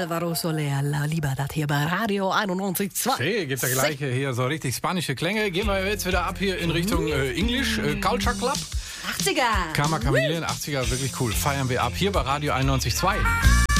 Alvaro Soler, La Libertad hier bei Radio 91.2. Hey, gibt ja gleich hier so richtig spanische Klänge. Gehen wir jetzt wieder ab hier in Richtung English, Culture Club. 80er. Karma Chameleon, 80er, wirklich cool. Feiern wir ab hier bei Radio 91.2.